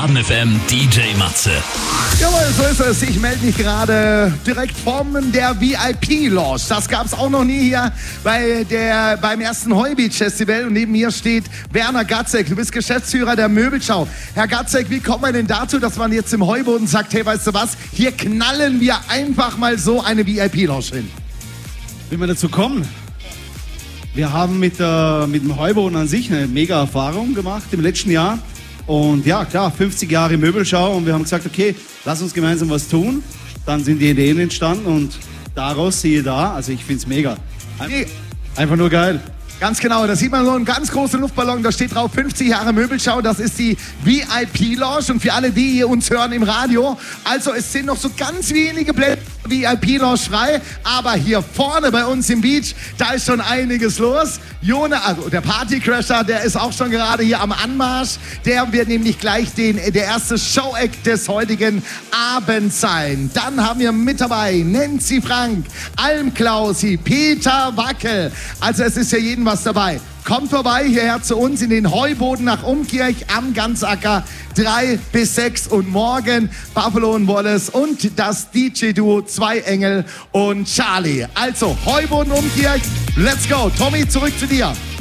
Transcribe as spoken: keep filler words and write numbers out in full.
Baden F M D J Matze. Jawohl, so ist es. Ich melde mich gerade direkt von der V I P-Lounge. Das gab es auch noch nie hier bei der, beim ersten Heubeach-Festival. Und neben mir steht Werner Gatzek. Du bist Geschäftsführer der Möbelschau. Herr Gatzek, wie kommt man denn dazu, dass man jetzt im Heuboden sagt, hey, weißt du was, hier knallen wir einfach mal so eine V I P-Lounge hin? Wie wir dazu kommen? Wir haben mit, äh, mit dem Heuboden an sich eine mega Erfahrung gemacht im letzten Jahr. Und ja, klar, fünfzig Jahre Möbelschau und wir haben gesagt, okay, lass uns gemeinsam was tun. Dann sind die Ideen entstanden und daraus, siehe da, also ich find's mega. Einfach, einfach nur geil. Ganz genau, da sieht man so einen ganz großen Luftballon, da steht drauf fünfzig Jahre Möbelschau, das ist die V I P-Lounge und für alle, die hier uns hören im Radio, also es sind noch so ganz wenige Plätze V I P-Lounge frei, aber hier vorne bei uns im Beach, da ist schon einiges los. Jona, also der Partycrasher, der ist auch schon gerade hier am Anmarsch, der wird nämlich gleich den, der erste Show-Act des heutigen Abends sein. Dann haben wir mit dabei Nancy Frank, Alm Klausi, Peter Wackel, also es ist ja jeden was dabei. Kommt vorbei hierher zu uns in den Heuboden nach Umkirch am Ganzacker, drei bis sechs und morgen Buffalo und Wallace und das D J-Duo Zwei Engel und Charlie. Also Heuboden Umkirch, let's go. Tommy, zurück zu dir.